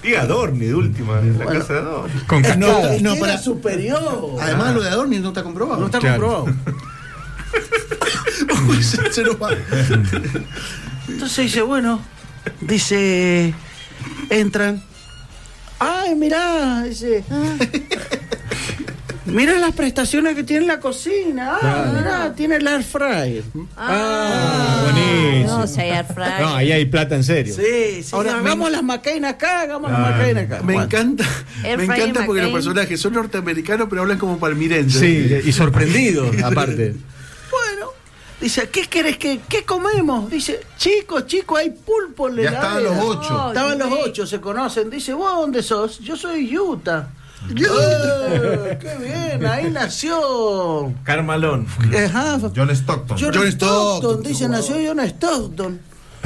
Y Adorni, de última, la casa de Adorni. Con cascada. No, para superior. Además, lo de Adorni no está comprobado. No está Claro. comprobado. Uy, se nos va. Entonces dice, bueno, dice, entran. Ay, mirá, dice. Mirá las prestaciones que tiene la cocina. Mirá, tiene el air fryer. Buenísimo. No, si hay air fryer. No, ahí hay plata en serio. Sí, Ahora, hagamos las McCain acá, hagamos las McCain acá. Me Bueno. encanta, Air me fryer encanta porque los McCain. personajes son norteamericanos, pero hablan como palmirenses. Sí, y sorprendido, aparte. Bueno, dice, ¿qué querés qué comemos? Dice, chicos, hay pulpo en la Ya estaban heladera. los 8. Estaban los 8, se conocen. Dice, ¿vos dónde sos? Yo soy Utah. ¡Qué bien! Ahí nació. Carmalón. Ajá. John Stockton. John Stockton. Dice, nació John Stockton.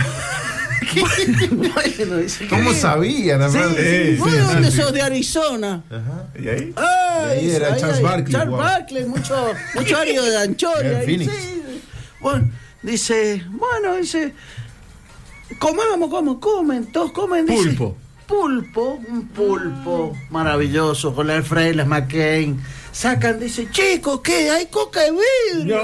Bueno, dice, ¿Cómo ¿qué? sabían? Sí, aparte? ¿vos de dónde sos? De Arizona. Ajá. ¿Y ahí? Ay, Y ahí era Charles Barkley, Charles wow. Barkley, mucho árido de Anchorage. En ahí, Phoenix. sí. Bueno, dice, comen, todos comen. Dice, un pulpo maravilloso, con la air fryer, las McCain. Sacan, dice, chicos, ¿qué? ¿Hay coca de vidrio?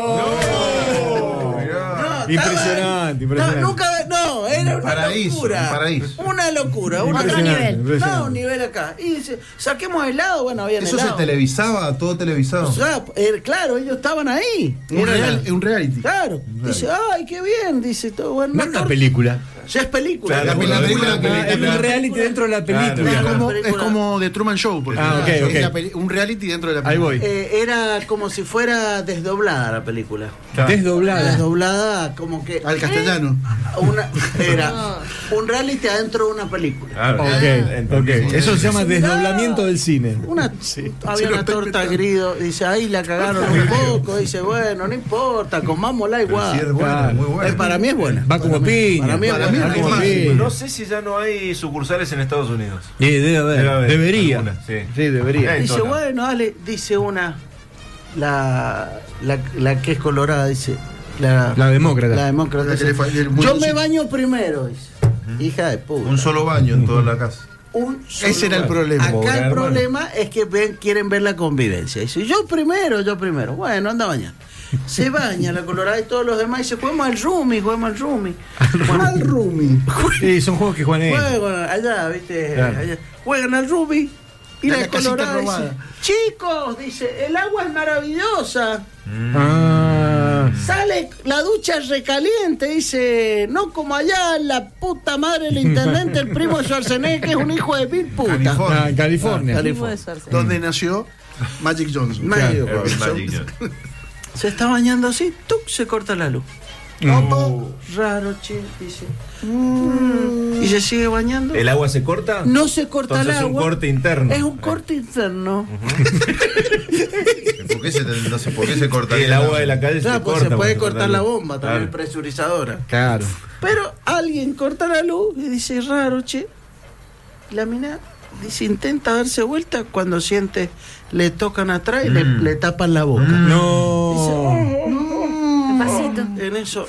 Impresionante. Era una Paraíso, locura. un paraíso. Una locura. Otro nivel. No, un nivel acá. Y dice, saquemos helado. Bueno, había Eso helado. se televisaba, todo televisado. O sea, claro, ellos estaban ahí. Un reality. Claro. Dice, ay, qué bien. Dice todo. Bueno, No es una película. ya es película. Claro, La película Es un reality dentro de la película. Claro. Es como The Truman Show. Porque Ah, ok, es ok. un reality dentro de la Ahí película. voy. Era como si fuera desdoblada la película. Desdoblada. Desdoblada, como que. Al castellano. Era un reality adentro de una película. Claro. Ok. Eso se llama desdoblamiento del cine. Había una torta grido, dice, ahí la cagaron un poco, dice, bueno, no importa, comámosla igual. Sí, es buena, muy buena. Para mí es buena. Va como piña. Para mí es Para mí buena. es Va como más, piña. No sé si ya no hay sucursales en Estados Unidos. Debe haber. Debería. Alguna, sí. Debería. Dice, Todas. bueno, dale, dice una, la que es colorada, dice, la demócrata. La demócrata. La que dice, le yo muñequito. me baño primero, dice. Hija de puta. Un solo baño en toda la casa. Ese era el problema. Acá el hermano. problema es que quieren ver la convivencia. Dice, yo primero. Bueno, anda a bañar. Se baña la colorada y todos los demás. Dice, juguemos al roomie. Al roomie. Sí, son juegos que juegan ellos. Juegan allá, ¿viste? Claro. Allá. Juegan al roomie. Y La la casita colorada dice, robada. chicos, dice, el agua es maravillosa. Sale la ducha recaliente, dice, no como allá la puta madre del intendente, el primo de Schwarzenegger, que es un hijo de mil puta. California. En California. Tipo de suerte. Donde nació Magic Johnson. Magic Claro, Johnson. Magic Johnson. Se está bañando así, ¡tuc! Se corta la luz. Raro, che, dice. Y se sigue bañando. ¿El agua se corta? No se corta Entonces el agua. es un corte interno. Es un corte interno. ¿Por qué no sé por qué se corta? El agua de la calle se Claro, pues corta. se puede porque cortar la bomba también, Claro. presurizadora. Claro. Pero alguien corta la luz y dice, raro, che. La mina dice, intenta darse vuelta cuando siente, le tocan atrás y le tapan la boca. No. Despacito. En eso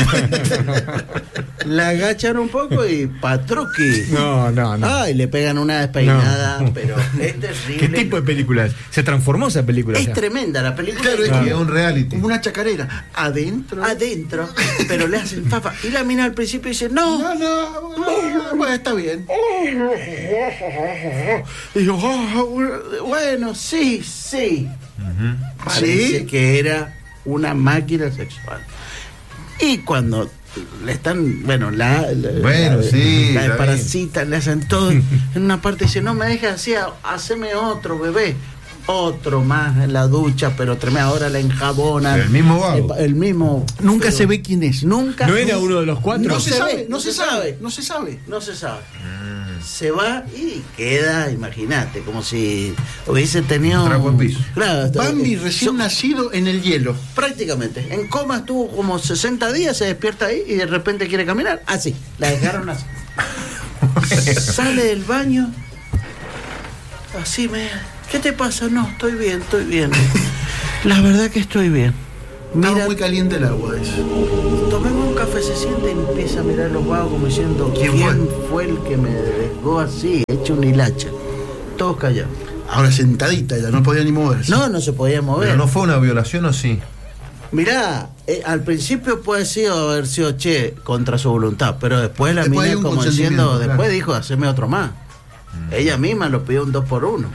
la agachan un poco y patruqui. No. Ay, le pegan una despeinada, pero es terrible. ¿Qué tipo de película es? ¿Se transformó esa película? Es ya? tremenda la película. Claro, es es Es un reality. Como una chacarera. Adentro. pero le hacen papa. Y la mina al principio dice, no. Bueno, está bien. Y yo, bueno, sí. Parece que era una máquina sexual. Y cuando le están, la desparasitan, le hacen todo. En una parte dice, no me dejes así, haceme otro, bebé. Otro más en la ducha, pero tremenda, ahora la enjabonan. El mismo vago. El mismo. Nunca pero se ve quién es. Nunca. ¿No era uno de los cuatro? No se sabe, ve, no se sabe. No se sabe. No se sabe. Se va y queda, imagínate, como si hubiese tenido. Trapo en piso. Claro, Bambi recién nacido en el hielo. prácticamente. En coma estuvo como 60 días, se despierta ahí y de repente quiere caminar. Así, la dejaron así. Sale del baño. Así ¿qué te pasa? No, estoy bien. La verdad que estoy bien. Estaba Mira, muy caliente el agua. Eso. tomemos café, se siente y empieza a mirar los vagos como diciendo, ¿quién fue el que me dejó así, hecho una hilacha? Todos callados. Ahora sentadita, ya no podía ni moverse. No se podía mover. ¿Pero no fue una violación o sí? Mirá, al principio puede haber sido contra su voluntad, pero después la Después hay mina un como consentimiento, diciendo, claro. después dijo, haceme otro más. Ella misma lo pidió un 2x1.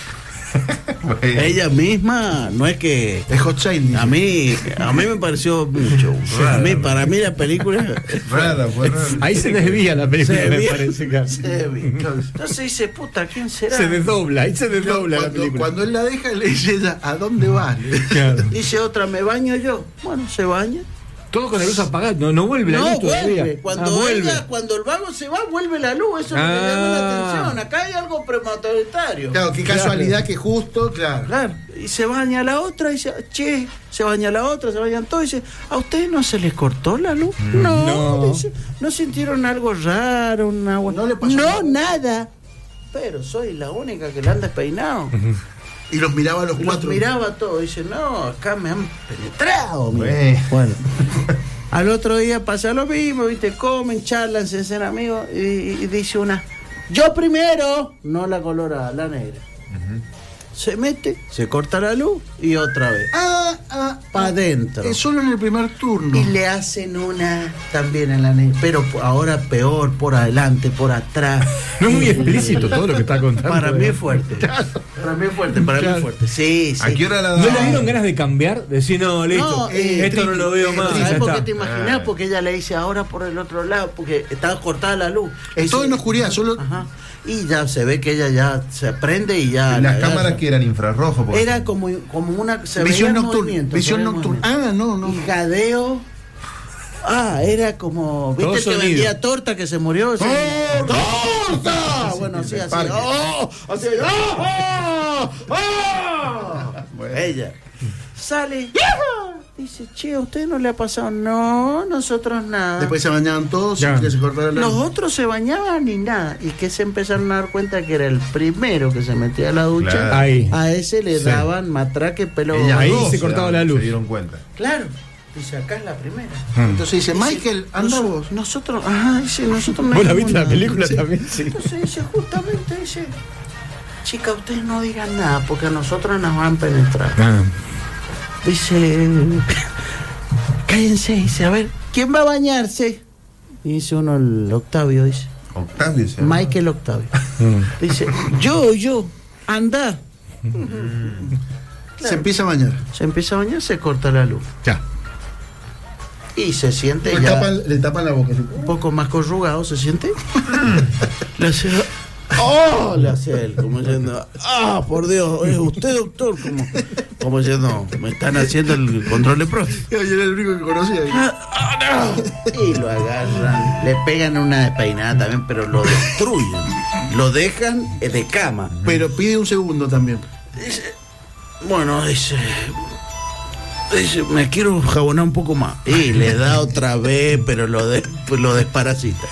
Ella misma, no es que... Es Hot Sale. A mí me pareció mucho. Para mí la película... Rara, fue rara. Ahí se desvía la película, Se me desvía. parece. Claro. Entonces dice, puta, ¿quién será? Se desdobla, ahí se desdobla la película. Cuando él la deja, le dice ella, ¿a dónde vas? Claro. Dice otra, ¿me baño yo? Bueno, se baña. Todo con la luz apagada, no vuelve la No, luz todavía. vuelve. Cuando el vago se va, vuelve la luz. Eso es lo que llama la atención. Acá hay algo premonitorio. Claro, qué casualidad que justo, claro. Claro. Y se baña la otra y dice, se baña la otra, se bañan todos. Y dice, ¿a ustedes no se les cortó la luz? No. Dice, ¿no sintieron algo raro? Un agua? No le pasó nada. Pero soy la única que le han despeinado. Y los miraba a los Los cuatro. miraba todo. Dice, no, acá me han penetrado. mira". Bueno. Al otro día pasa lo mismo, ¿viste? Comen, charlan, se hacen amigos. Y dice una, yo primero, no la colorada, la negra. Se mete, se corta la luz y otra vez. Pa' adentro. Es solo en el primer turno. Y le hacen una también en la negra. Pero ahora peor, por adelante, por atrás. No es muy explícito todo lo que está contando. Para mí es fuerte. Para mí es fuerte. Sí. ¿A qué hora la ¿No daban? le dieron ganas de cambiar? Decir, no, listo, esto no lo veo más. ¿Sabes ya por qué está. te imaginas? Porque ella le dice ahora por el otro lado, porque estaba cortada la luz. Es todo Dice, en oscuridad, solo. Ajá. Y ya se ve que ella ya se prende y ya. Las cámaras que eran infrarrojo. porque- Era como una. Se Visión veía el nocturna. movimiento, Visión se veía el nocturna. movimiento. No. Y jadeo. Era como. Todo ¿Viste el que sonido. vendía torta que se murió? ¡Torta! Bueno, así, así. Parque. Así. Bueno. Ella sale. Dice, che, ¿a usted no le ha pasado? No, nosotros nada. Después se bañaban todos Ya. y que se cortara la Los luz. otros se bañaban ni nada. Y que se empezaron a dar cuenta que era el primero que se metía a la ducha. Claro. Ahí. A ese le Sí. daban matraque, pelo. Ellas Ahí dos se cortaba la luz. Se dieron cuenta. Claro. Dice, acá es la primera. Entonces dice, Michael, anda vos. Nosotros, dice, nosotros no ¿Vos la hicimos viste la nada. película Sí. también? Sí. Entonces dice, justamente dice, chica, ustedes no digan nada porque a nosotros nos van a penetrar. Dice, cállense, dice, a ver, ¿quién va a bañarse? Y dice uno, el Octavio, dice, Octavio se llama. Michael Octavio. Dice, yo, anda. Se empieza a bañar. Se empieza a bañar, se corta la luz. Ya. Y se siente Le ya le tapan la boca. un poco más corrugado, se siente. Le hace, le hace él, como diciendo, por Dios, ¿es usted, doctor? Como diciendo, me están haciendo el control de próstata. Yo era el único que conocía. Y lo agarran, le pegan una despeinada también, pero lo destruyen. Lo dejan de cama. Pero pide un segundo también. Bueno, dice, me quiero jabonar un poco más. Y le da otra vez, pero lo desparasita.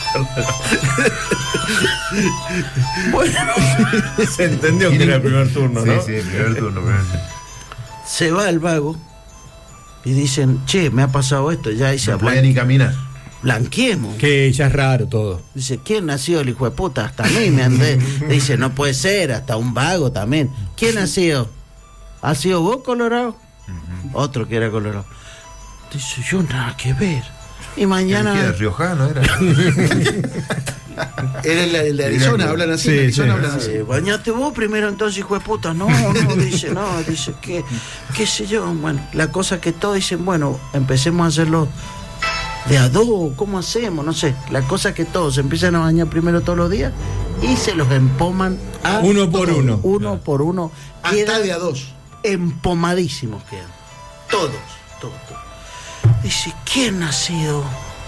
Bueno, Se entendió que era el primer turno, ¿no? Sí, primer turno. se va el vago y dicen, che, me ha pasado esto. Ya dice, No podía ni caminar. blanqueemos. Que ya es raro todo. Dice, ¿quién nació el hijo de puta? Hasta a mí me andé. Dice, no puede ser, hasta un vago también. ¿Quién ha sido? ¿Ha sido vos, Colorado? Otro que era Colorado. Dice, yo nada que ver. Y ¿Qué mañana... era? ¿Riojano era? Era el de Arizona, hablan así. Sí, en Arizona sí. hablan así. Bañate vos primero entonces, hijo de puta. No, dice, qué sé yo. Bueno, la cosa que todos dicen, bueno, empecemos a hacerlo de a dos, ¿cómo hacemos? No sé. La cosa que todos se empiezan a bañar primero todos los días y se los empoman a Uno por uno. Uno por uno. Hasta Quedan de a dos. empomadísimos quedan. Todos. Dice, ¿quién ha sido?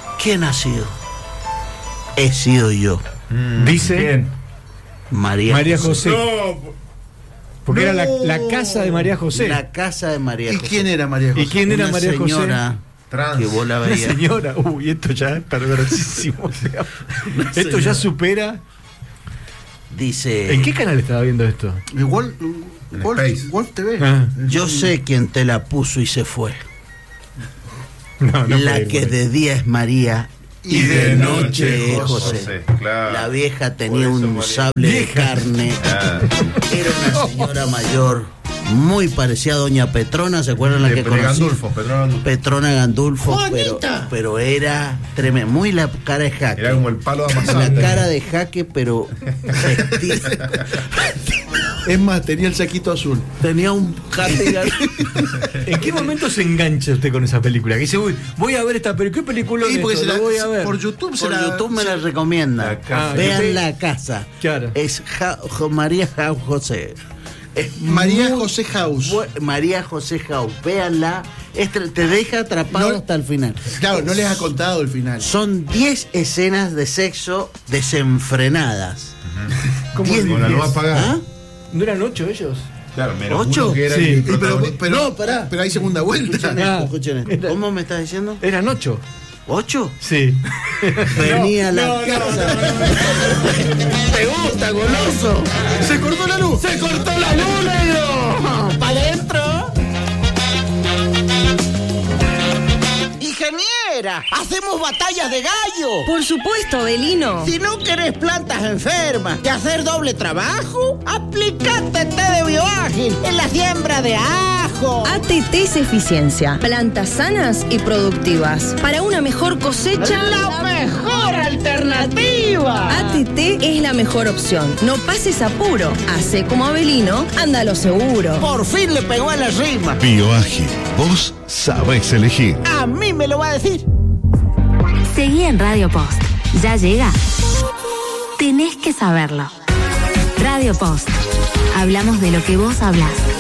He sido yo, Dice María José. Porque era la casa de María José. La casa de María ¿Y José. quién era María José? ¿Y quién era Una María José? señora Trans. que vos la Una veías. señora. Uy, esto ya es perversísimo. Esto ya supera. Dice, ¿En qué canal estaba viendo esto? Wolf Space. TV. Ah. yo sé quién te la puso y se fue. No, no la puede, que José. de día es María y de noche es José. Claro. La vieja tenía Por eso un María. sable de carne. Ah, Era una señora mayor, muy parecida a Doña Petrona, ¿se acuerdan la que conocí? Gandulfo, Petrona Gandulfo. Petrona Gandulfo, ¡Juanita! pero era tremendo, muy la cara de Jaque. Era como el palo de La amasar. cara de Jaque, pero vestida. Es más, tenía el saquito azul. Tenía un Jaque. ¿En qué momento se engancha usted con esa película? Que dice, uy, voy a ver esta película. ¿Qué película Sí, es porque esto? se Lo la- voy a ver. por YouTube se Por la- YouTube me la recomienda. La casa. Vean La Casa. Claro. Es María José. Es María muy José House. María José House. Véanla. Te deja atrapado No- hasta el final. Claro, no les ha contado el final. Son 10 escenas de sexo desenfrenadas. ¿Cómo 10 Con la luz apagada. ¿Ah? ¿No eran 8 ellos? Claro, menos ¿Ocho? uno que era Sí. el Pero, protagonista. No, pará. pero hay segunda vuelta. Escuchen esto, escuchen esto. ¿Cómo me estás diciendo? ¿Eran 8? ¿8? Sí. Venía a la no, casa. ¿Te gusta, goloso? Se cortó la luz. ¡Se cortó la luz, negro! ¡Para adentro! ¡Ingeniera! ¡Hacemos batallas de gallo! Por supuesto, Belino. Si no querés plantas enfermas y hacer doble trabajo, aplicate té de bioágil en la siembra de ajo. ATT es eficiencia. Plantas sanas y productivas. Para una mejor cosecha. ¡La mejor alternativa! ATT es la mejor opción. No pases apuro. Hace como Abelino, anda lo seguro. Por fin le pegó a la rima. Bioágil, vos sabés elegir. A mí me lo va a decir. Seguí en Radio Post. Ya llega. Tenés que saberlo. Radio Post. Hablamos de lo que vos hablás.